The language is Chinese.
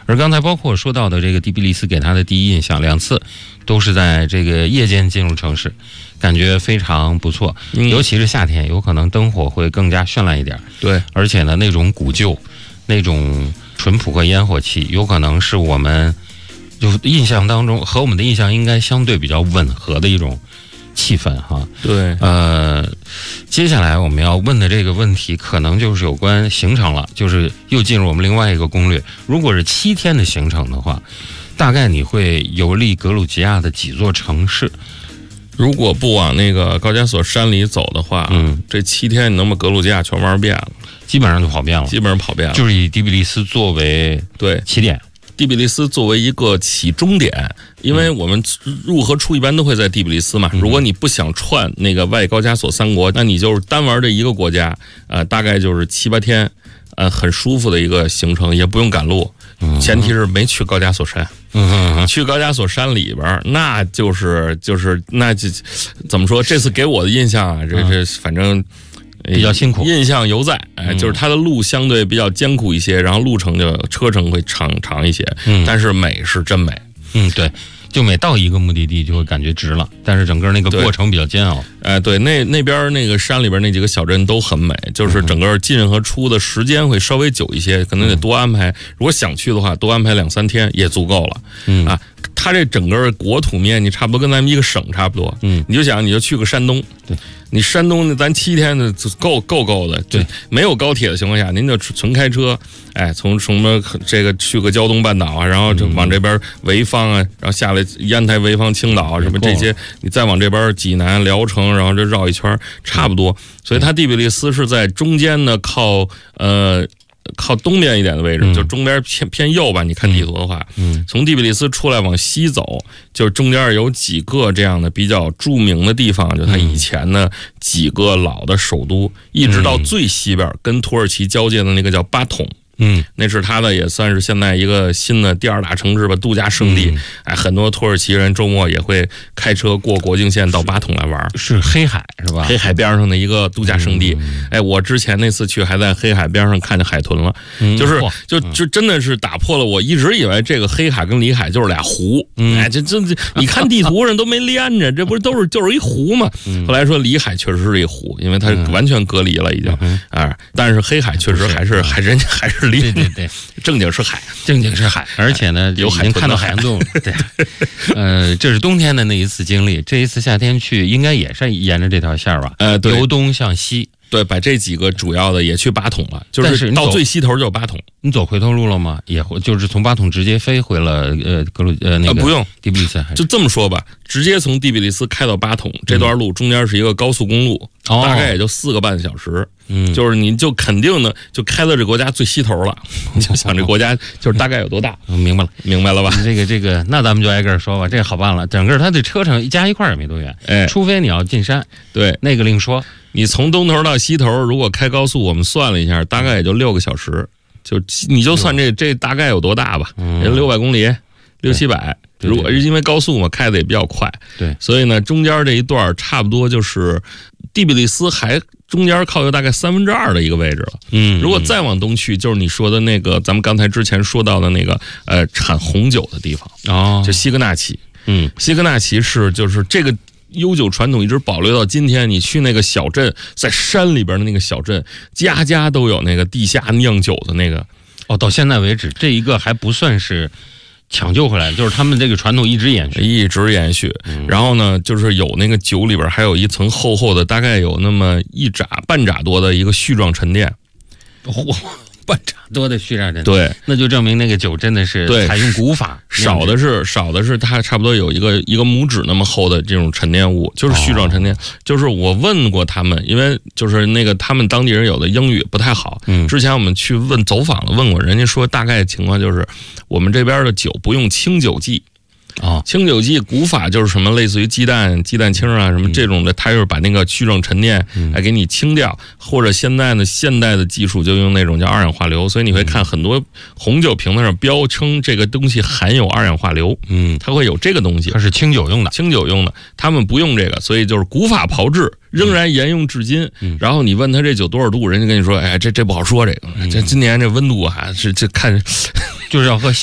而刚才包括说到的这个迪比利斯给他的第一印象，2次都是在这个夜间进入城市，感觉非常不错。尤其是夏天，有可能灯火会更加绚烂一点。 对， 而且呢，那种古旧、那种淳朴和烟火气，有可能是我们就印象当中和我们的印象应该相对比较吻合的一种气氛哈。 对， 接下来我们要问的这个问题，可能就是有关行程了，就是又进入我们另外一个攻略。如果是7天的行程的话，大概你会游历格鲁吉亚的几座城市？ 如果不往那个高加索山里走的话，这7天你能把格鲁吉亚全玩遍了， 基本上就跑遍了，就是以迪比利斯作为起点。 第比利斯作为一个起终点，因为我们入和出一般都会在第比利斯嘛。如果你不想串那个外高加索3国，那你就是单玩这一个国家，大概就是7、8天，很舒服的一个行程，也不用赶路。前提是没去高加索山。去高加索山里边，那就是那就怎么说？这次给我的印象啊，这反正比较辛苦， 印象犹在。就是它的路相对比较艰苦一些，然后车程会长一些。但是美是真美。 对。就每到一个目的地就会感觉值了，但是整个那个过程比较煎熬。 对，那边那个山里边那几个小镇都很美，就是整个进和出的时间会稍微久一些，可能得多安排。如果想去的话，多安排2、3天也足够了。它这整个国土面积差不多跟咱们一个省差不多。你就想，你就去个山东， 对， 你山东咱7天的够的。 对， 没有高铁的情况下，您就纯开车，从什么这个去个胶东半岛啊，然后就往这边潍坊啊，然后下来烟台、潍坊、青岛啊，什么这些，你再往这边济南、聊城，然后就绕一圈，差不多。所以它第比利斯是在中间呢，靠东边一点的位置，就中边偏右吧。你看地图的话，从第比利斯出来往西走，就是中间有几个这样的比较著名的地方，就它以前的几个老的首都，一直到最西边跟土耳其交界的那个叫巴统。那是它的也算是现在一个新的第2大城市吧，度假胜地。很多土耳其人周末也会开车过国境线到巴统来玩。 是黑海是吧？ 黑海边上的一个度假胜地。我之前那次去还在黑海边上看见海豚了，就真的是打破了我一直以为这个黑海跟里海就是俩湖。这你看地图上都没连着，这不是就是一湖吗？后来说里海确实是一湖，因为它完全隔离了已经。但是黑海确实还是人家还是。 对， 正经是海， 而且呢，已经看到海洋动物了。对，这是冬天的那一次经历，这一次夏天去应该也是沿着这条线吧？由东向西。 对，把这几个主要的也去巴统了，就是到最西头就是巴统。 你走回头路了吗？也就是从巴统直接飞回了那个不用第比利斯， 就这么说吧，直接从第比利斯开到巴统这段路中间是一个高速公路，大概也就4个半小时。就是你就肯定的就开到这国家最西头了，你就想这国家就是大概有多大。 明白了吧？这个，那咱们就挨个说吧。这个好办了，整个它的车程加一块也没多远，除非你要进山，对，那个另说。 你从东头到西头，如果开高速，我们算了一下，大概也就6个小时。你就算这大概有多大吧，也600公里，600、700。如果因为高速嘛，开的也比较快， 对， 所以呢，中间这一段差不多就是第比利斯还中间靠有大概2/3的一个位置了。如果再往东去，就是你说的那个，咱们刚才之前说到的那个产红酒的地方，就西格纳奇。西格纳奇就是这个悠久传统一直保留到今天。你去那个小镇，在山里边的那个小镇，家家都有那个地下酿酒的那个。 到现在为止，这一个还不算是抢救回来，就是他们这个传统一直延续。然后呢，就是有那个酒里边还有一层厚厚的，大概有那么半拃多的一个絮状沉淀。 半拃多的絮状沉淀， 对， 那就证明那个酒真的是采用古法， 少的是它差不多有一个拇指那么厚的这种沉淀物，就是絮状沉淀。就是我问过他们，因为就是那个他们当地人有的英语不太好，之前我们去走访了，问过人家说大概情况就是我们这边的酒不用清酒剂。清酒剂古法就是什么类似于鸡蛋清啊什么这种的，它就是把那个絮状沉淀来给你清掉，或者现代的技术就用那种叫2氧化硫，所以你会看很多红酒瓶子上标称这个东西含有2氧化硫，它会有这个东西， 它是清酒用的， 他们不用这个，所以就是古法炮制仍然沿用至今。然后你问他这酒多少度，人家跟你说，这不好说，这今年这温度啊，这看就是要喝